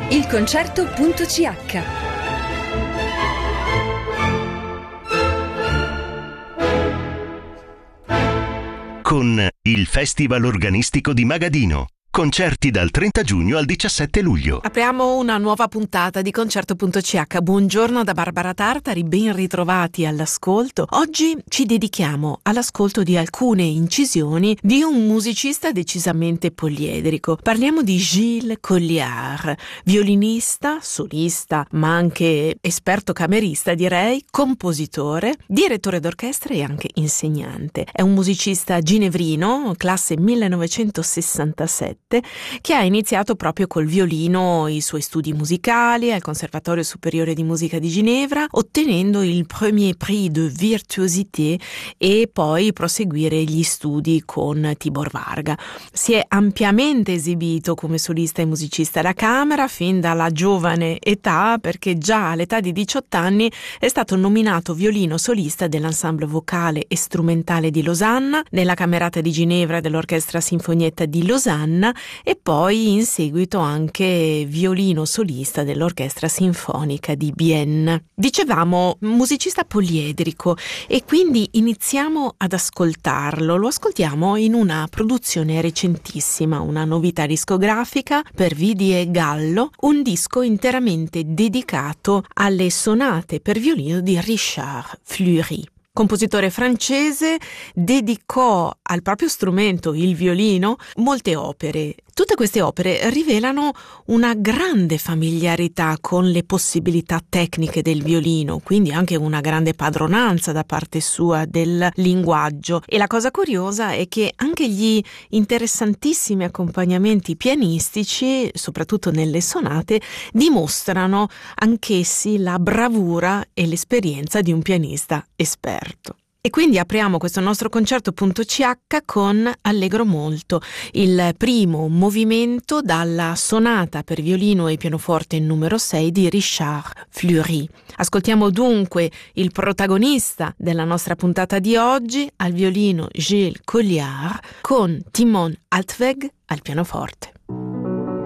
ilconcerto.ch. Con il Festival Organistico di Magadino. Concerti dal 30 giugno al 17 luglio. Apriamo una nuova puntata di Concerto.ch. Buongiorno da Barbara Tartari, ben ritrovati all'ascolto. Oggi ci dedichiamo all'ascolto di alcune incisioni di un musicista decisamente poliedrico. Parliamo di Gilles Colliard, violinista, solista, ma anche esperto camerista, direi, compositore, direttore d'orchestra e anche insegnante. È un musicista ginevrino, classe 1967, che ha iniziato proprio col violino i suoi studi musicali al Conservatorio Superiore di Musica di Ginevra, ottenendo il Premier Prix de Virtuosité e poi proseguire gli studi con Tibor Varga. Si è ampiamente esibito come solista e musicista da camera fin dalla giovane età, perché già all'età di 18 anni è stato nominato violino solista dell'Ensemble vocale e strumentale di Losanna, nella Camerata di Ginevra dell'Orchestra Sinfonietta di Losanna e poi in seguito anche violino solista dell'Orchestra Sinfonica di Bienne. Dicevamo musicista poliedrico e quindi iniziamo ad ascoltarlo. Lo ascoltiamo in una produzione recentissima, una novità discografica per Vidi e Gallo, un disco interamente dedicato alle sonate per violino di Richard Fleury. Compositore francese, dedicò al proprio strumento, il violino, molte opere. Tutte queste opere rivelano una grande familiarità con le possibilità tecniche del violino, quindi anche una grande padronanza da parte sua del linguaggio. E la cosa curiosa è che anche gli interessantissimi accompagnamenti pianistici, soprattutto nelle sonate, dimostrano anch'essi la bravura e l'esperienza di un pianista esperto. E quindi apriamo questo nostro Concerto.ch con Allegro molto, il primo movimento dalla sonata per violino e pianoforte numero 6 di Richard Fleury. Ascoltiamo dunque il protagonista della nostra puntata di oggi, al violino Gilles Colliard, con Timon Altweg al pianoforte.